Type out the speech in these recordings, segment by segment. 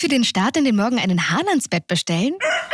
Für den Start in den Morgen einen Hahn ans Bett bestellen?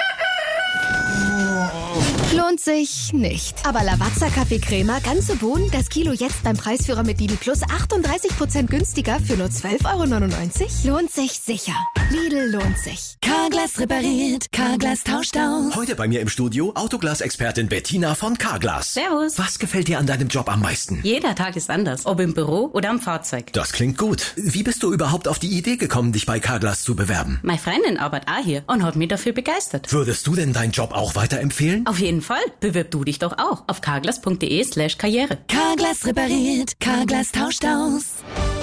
Lohnt sich nicht. Aber Lavazza Kaffeecrema, ganze Bohnen, das Kilo jetzt beim Preisführer mit Lidl Plus 38% günstiger für nur 12,99 €? Lohnt sich sicher. Lidl lohnt sich. Carglass repariert, Carglass tauscht aus. Heute bei mir im Studio Autoglas-Expertin Bettina von Carglass. Servus. Was gefällt dir an deinem Job am meisten? Jeder Tag ist anders, ob im Büro oder am Fahrzeug. Das klingt gut. Wie bist du überhaupt auf die Idee gekommen, dich bei Carglass zu bewerben? Meine Freundin arbeitet auch hier und hat mich dafür begeistert. Würdest du denn deinen Job auch weiterempfehlen? Auf jeden Fall. Bewirb du dich doch auch auf carglass.de/karriere. Carglass repariert, Carglass tauscht aus.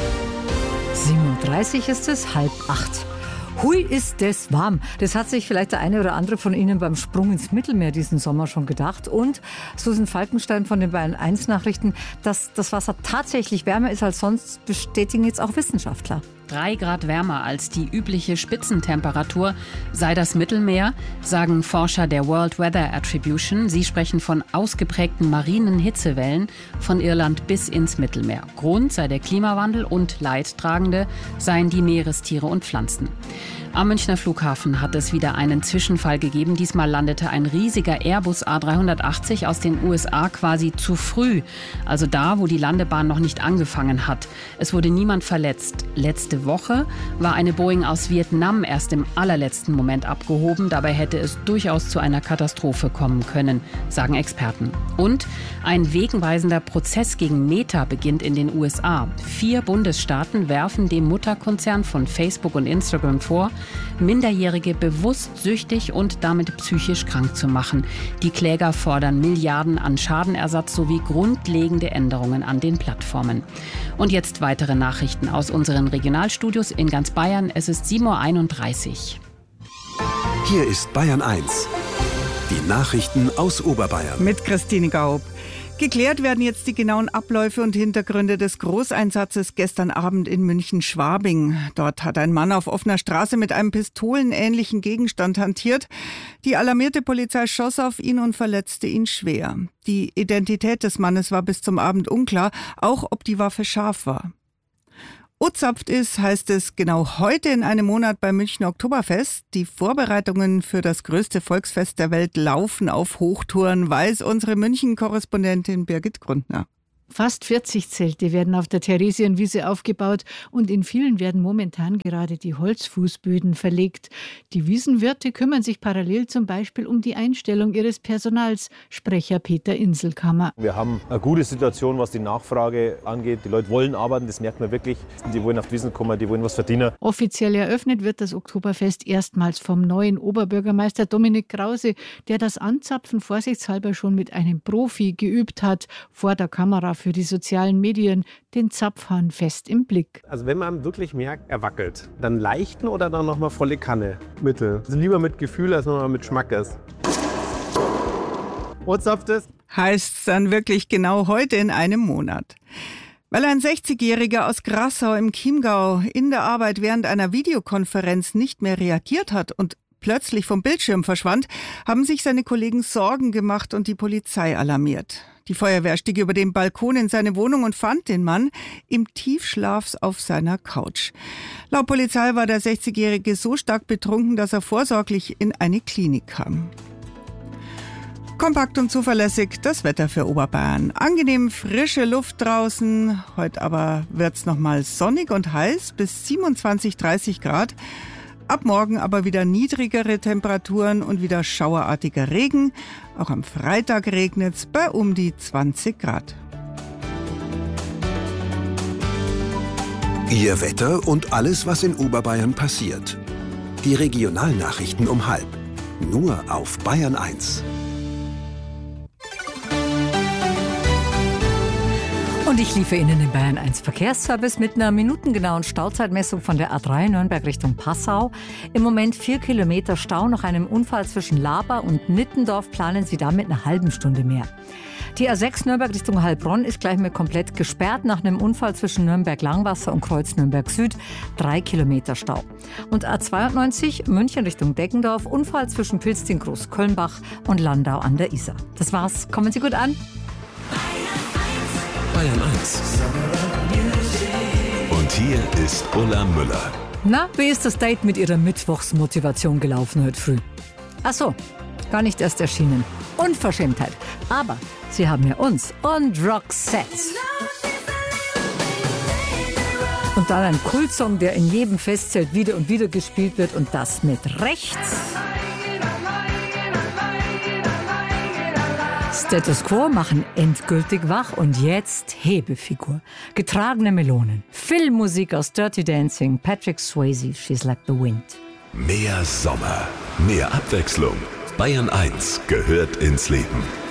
7:30 Uhr ist es, 7:30. Hui, ist das warm. Das hat sich vielleicht der eine oder andere von Ihnen beim Sprung ins Mittelmeer diesen Sommer schon gedacht. Und Susan Falkenstein von den Bayern 1 Nachrichten, dass das Wasser tatsächlich wärmer ist als sonst, bestätigen jetzt auch Wissenschaftler. 3 Grad wärmer als die übliche Spitzentemperatur sei das Mittelmeer, sagen Forscher der World Weather Attribution. Sie sprechen von ausgeprägten marinen Hitzewellen von Irland bis ins Mittelmeer. Grund sei der Klimawandel und Leidtragende seien die Meerestiere und Pflanzen. Am Münchner Flughafen hat es wieder einen Zwischenfall gegeben. Diesmal landete ein riesiger Airbus A380 aus den USA quasi zu früh. Also da, wo die Landebahn noch nicht angefangen hat. Es wurde niemand verletzt. Letzte Woche war eine Boeing aus Vietnam erst im allerletzten Moment abgehoben. Dabei hätte es durchaus zu einer Katastrophe kommen können, sagen Experten. Und ein wegweisender Prozess gegen Meta beginnt in den USA. 4 Bundesstaaten werfen dem Mutterkonzern von Facebook und Instagram vor, Minderjährige bewusst süchtig und damit psychisch krank zu machen. Die Kläger fordern Milliarden an Schadenersatz sowie grundlegende Änderungen an den Plattformen. Und jetzt weitere Nachrichten aus unseren Regionalstudios in ganz Bayern. Es ist 7:31 Uhr. Hier ist Bayern 1. Die Nachrichten aus Oberbayern. Mit Christine Gaub. Geklärt werden jetzt die genauen Abläufe und Hintergründe des Großeinsatzes gestern Abend in München-Schwabing. Dort hat ein Mann auf offener Straße mit einem pistolenähnlichen Gegenstand hantiert. Die alarmierte Polizei schoss auf ihn und verletzte ihn schwer. Die Identität des Mannes war bis zum Abend unklar, auch ob die Waffe scharf war. Ozapft ist, heißt es genau heute in einem Monat beim Münchner Oktoberfest. Die Vorbereitungen für das größte Volksfest der Welt laufen auf Hochtouren, weiß unsere München-Korrespondentin Birgit Grundner. Fast 40 Zelte werden auf der Theresienwiese aufgebaut und in vielen werden momentan gerade die Holzfußböden verlegt. Die Wiesenwirte kümmern sich parallel zum Beispiel um die Einstellung ihres Personals, Sprecher Peter Inselkammer. Wir haben eine gute Situation, was die Nachfrage angeht. Die Leute wollen arbeiten, das merkt man wirklich. Die wollen auf die Wiesen kommen, die wollen was verdienen. Offiziell eröffnet wird das Oktoberfest erstmals vom neuen Oberbürgermeister Dominik Krause, der das Anzapfen vorsichtshalber schon mit einem Profi geübt hat, vor der Kamera für die sozialen Medien, den Zapfhahn fest im Blick. Also wenn man wirklich merkt, er wackelt, dann leichten oder dann nochmal volle Kanne? Mittel. Also lieber mit Gefühl als nochmal mit Schmackes. Und zapft es? Heißt's dann wirklich genau heute in einem Monat. Weil ein 60-Jähriger aus Grassau im Chiemgau in der Arbeit während einer Videokonferenz nicht mehr reagiert hat und plötzlich vom Bildschirm verschwand, haben sich seine Kollegen Sorgen gemacht und die Polizei alarmiert. Die Feuerwehr stieg über den Balkon in seine Wohnung und fand den Mann im Tiefschlaf auf seiner Couch. Laut Polizei war der 60-Jährige so stark betrunken, dass er vorsorglich in eine Klinik kam. Kompakt und zuverlässig das Wetter für Oberbayern. Angenehm frische Luft draußen. Heute aber wird's nochmal sonnig und heiß bis 27, 30 Grad. Ab morgen aber wieder niedrigere Temperaturen und wieder schauerartiger Regen. Auch am Freitag regnet's bei um die 20 Grad. Ihr Wetter und alles, was in Oberbayern passiert. Die Regionalnachrichten um 12:30. Nur auf Bayern 1. Und ich liefere Ihnen den Bayern 1 Verkehrsservice mit einer minutengenauen Stauzeitmessung von der A3 Nürnberg Richtung Passau. Im Moment 4 Kilometer Stau. Nach einem Unfall zwischen Laber und Nittendorf planen Sie damit eine halbe Stunde mehr. Die A6 Nürnberg Richtung Heilbronn ist gleich mal komplett gesperrt. Nach einem Unfall zwischen Nürnberg-Langwasser und Kreuz Nürnberg Süd 3 Kilometer Stau. Und A92 München Richtung Deggendorf, Unfall zwischen Pilsting Großkölnbach und Landau an der Isar. Das war's. Kommen Sie gut an. Bayern 1. Und hier ist Ulla Müller. Na, wie ist das Date mit Ihrer Mittwochsmotivation gelaufen heute früh? Ach so, gar nicht erst erschienen. Unverschämtheit. Aber Sie haben ja uns und Roxette. Und dann ein Kultsong, der in jedem Festzelt wieder und wieder gespielt wird und das mit rechts. Status Quo machen endgültig wach und jetzt Hebefigur. Getragene Melonen, Filmmusik aus Dirty Dancing, Patrick Swayze, She's Like the Wind. Mehr Sommer, mehr Abwechslung. Bayern 1 gehört ins Leben.